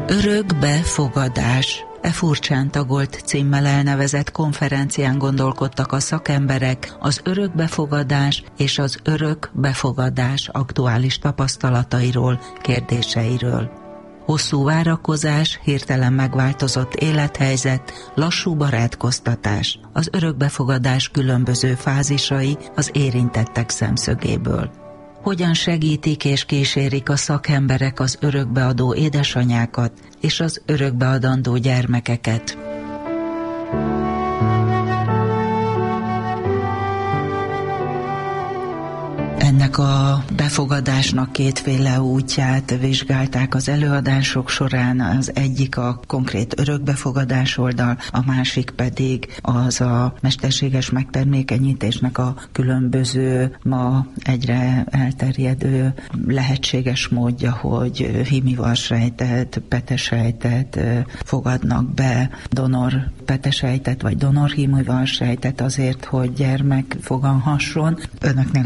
Örökbefogadás. E furcsán tagolt címmel elnevezett konferencián gondolkodtak a szakemberek az örökbefogadás és az örökbefogadás aktuális tapasztalatairól, kérdéseiről. Hosszú várakozás, hirtelen megváltozott élethelyzet, lassú barátkoztatás, az örökbefogadás különböző fázisai az érintettek szemszögéből. Hogyan segítik és kísérik a szakemberek az örökbeadó édesanyákat és az örökbeadandó gyermekeket? Ennek a befogadásnak kétféle útját vizsgálták az előadások során, az egyik a konkrét örökbefogadás oldal, a másik pedig az a mesterséges megtermékenyítésnek a különböző, ma egyre elterjedő lehetséges módja, hogy hímivarsejtet, petesejtet fogadnak be, donor petesejtet vagy donor hímivarsejtet azért, hogy gyermek foganhasson. Önöknél